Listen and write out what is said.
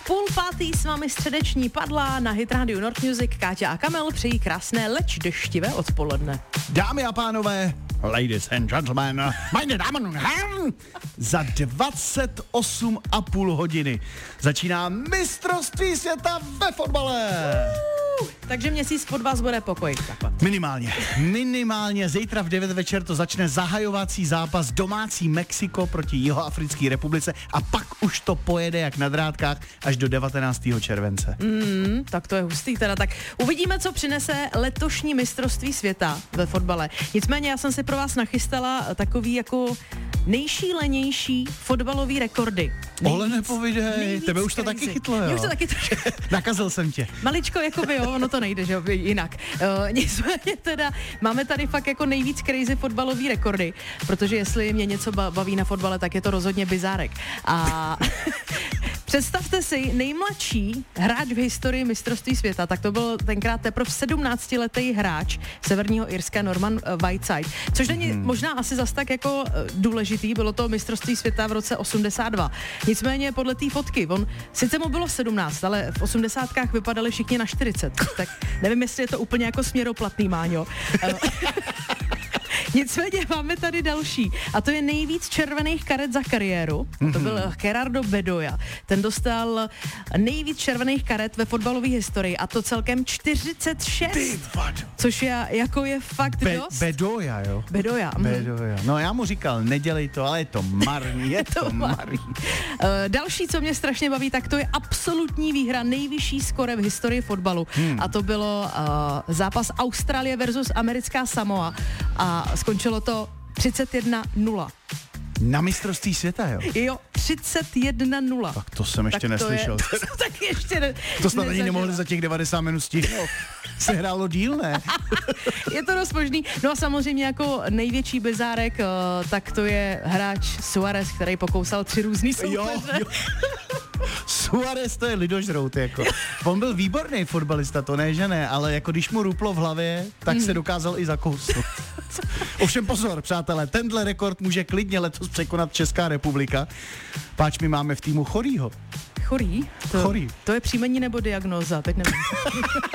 5:30 s vámi středeční padla na Hit Radio North Music. Káťa a Kamil přejí krásné, leč deštivé odpoledne. Dámy a pánové, ladies and gentlemen, meine Damen und Herren, za 28,5 hodiny začíná mistrovství světa ve fotbale. Takže měsíc od vás bude pokoj. Minimálně zítra v 9 večer to začne zahajovací zápas domácí Mexiko proti Jihoafrické republice a pak už to pojede jak na drátkách až do 19. července. Tak to je hustý teda. Tak uvidíme, co přinese letošní mistrovství světa ve fotbale. Nicméně já jsem si pro vás nachystala takový jako nejšílenější fotbalový rekordy. Ole nepovídej, tebe už to taky chytlo, jo? Už to taky Nakazil jsem tě. Maličko, jako by jo, ono to nejde, že jo, jinak. Nicméně teda máme tady fakt jako nejvíc crazy fotbalový rekordy, protože jestli mě něco baví na fotbale, tak je to rozhodně bizárek. A představte si, nejmladší hráč v historii mistrovství světa, tak to byl tenkrát teprve 17letý hráč Severního Irska Norman Whiteside, což není možná asi zas tak jako důležitý, bylo to mistrovství světa v roce 82. Nicméně podle té fotky, on sice mu bylo 17, ale v 80kách vypadali všichni na 40, tak nevím, jestli je to úplně jako směroplatný, Máňo. Nicméně máme tady další a to je nejvíc červených karet za kariéru. To byl Gerardo Bedoya. Ten dostal nejvíc červených karet ve fotbalové historii a to celkem 46. Což je fakt dost. Bedoya, jo? Bedoya. No já mu říkal, nedělej to, ale je to marný, je to marný. Další, co mě strašně baví, tak to je absolutní výhra, nejvyšší skore v historii fotbalu. A to bylo zápas Austrálie versus americká Samoa a skončilo to 31-0. Na mistrovství světa, jo? Jo, 31-0. Tak to jsem ještě neslyšel. Tak ještě ne. To snad ani nemohli za těch 90 minut stihnout. Se hrálo díl, ne? Je to dost možný. No a samozřejmě jako největší bizárek, tak to je hráč Suárez, který pokousal 3 různý soupeře. Jo. Suárez to je lidožrout, jako. On byl výborný fotbalista, to ne, že ne, ale jako když mu ruplo v hlavě, tak se dokázal i zakousnout. Ovšem pozor, přátelé, tenhle rekord může klidně letos překonat Česká republika, páč my máme v týmu Chorýho. Chorý? Chorý. To je příjmení nebo diagnóza, teď nevím.